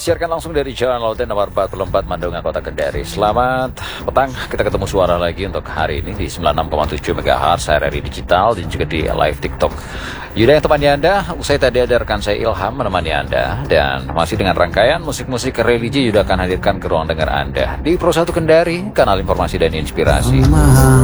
disiarkan langsung dari Jalan Lauten nomor 44 Mandungan, Kota Kendari. Selamat petang, kita ketemu suara lagi untuk hari ini di 96,7 MHz RRI Digital dan juga di live TikTok. Yuda yang temani Anda, usai tadi ada rekan saya Ilham menemani Anda, dan masih dengan rangkaian musik-musik religi Yuda akan hadirkan ke ruang dengar Anda di Pro 1 Kendari, kanal informasi dan inspirasi.